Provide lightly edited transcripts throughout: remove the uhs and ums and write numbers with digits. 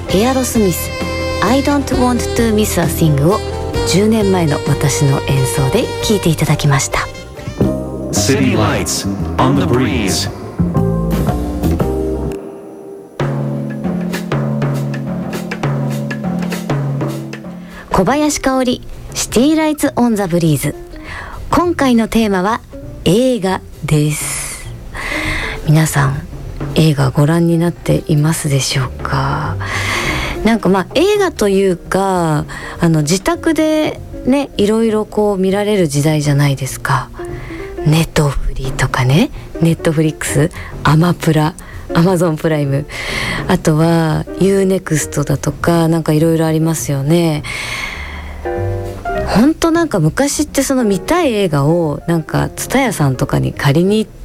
エアロスミス I don't want to miss a thing を10年前の私の演奏で聴いていただきました。 City Lights on the Breeze。 小林香織シティライツオンザブリーズ。今回のテーマは映画です。皆さん映画ご覧になっていますでしょうか。なんか映画というか自宅でねいろいろこう見られる時代じゃないですか。ネットフリとかね、ネットフリックス、アマプラ、アマゾンプライム、あとは UNEXT だとかなんかいろいろありますよね。ほんとなんか昔ってその見たい映画をなんかTSUTAYAさんとかに借りに行って、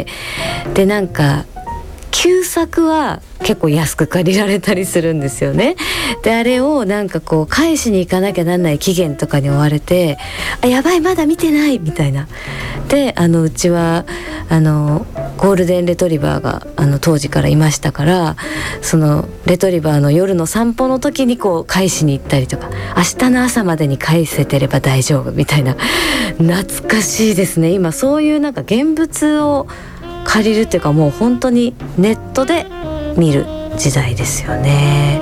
でなんか旧作は結構安く借りられたりするんですよね。であれをなんかこう返しに行かなきゃなんない期限とかに追われて、あやばいまだ見てないみたいな。でうちはゴールデンレトリバーが当時からいましたから、そのレトリバーの夜の散歩の時にこう返しに行ったりとか、明日の朝までに返せてれば大丈夫みたいな。懐かしいですね。今そういうなんか現物を借りるっていうか、もう本当にネットで見る時代ですよね。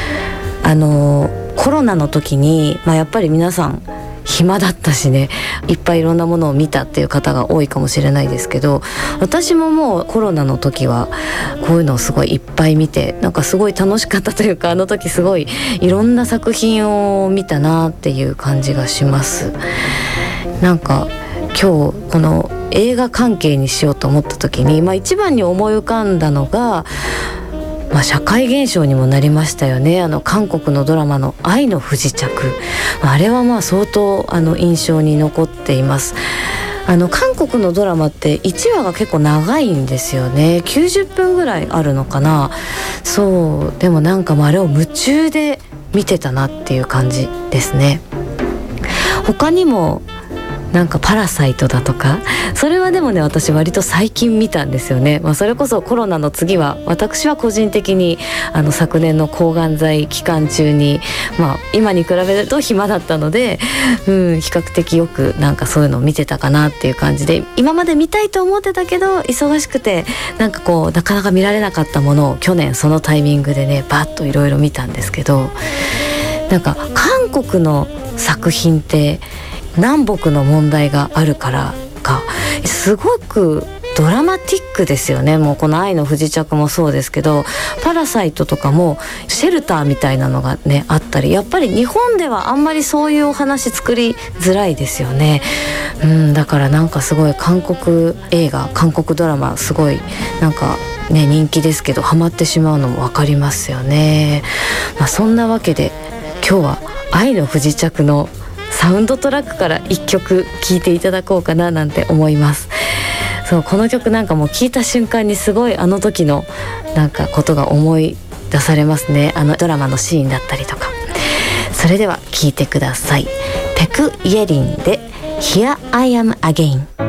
コロナの時に、やっぱり皆さん暇だったしね、いっぱいいろんなものを見たっていう方が多いかもしれないですけど、私ももうコロナの時はこういうのをすごいいっぱい見て、なんかすごい楽しかったというか、時すごいいろんな作品を見たなっていう感じがします。なんか今日この映画関係にしようと思った時に、一番に思い浮かんだのが、社会現象にもなりましたよね。韓国のドラマの愛の不時着、あれは相当印象に残っています。韓国のドラマって1話が結構長いんですよね。90分ぐらいあるのかな。そうでもなんかあれを夢中で見てたなっていう感じですね。他にもなんかパラサイトだとか、それはでもね私割と最近見たんですよね。それこそコロナの次は私は個人的に昨年の抗がん剤期間中に、今に比べると暇だったので、比較的よくなんかそういうのを見てたかなっていう感じで、今まで見たいと思ってたけど忙しくてなんかこうなかなか見られなかったものを去年そのタイミングでねバッといろいろ見たんですけど、なんか韓国の作品って南北の問題があるからかすごくドラマティックですよね。もうこの愛の不時着もそうですけど、パラサイトとかもシェルターみたいなのがねあったり、やっぱり日本ではあんまりそういうお話作りづらいですよね。だからなんかすごい韓国映画、韓国ドラマすごいなんかね人気ですけど、ハマってしまうのも分かりますよね。そんなわけで今日は愛の不時着のサウンドトラックから1曲聴いていただこうかななんて思います。そう、この曲なんかもう聴いた瞬間にすごい時のなんかことが思い出されますね。ドラマのシーンだったりとか。それでは聴いてください。ペク・イェリンで Here I Am Again。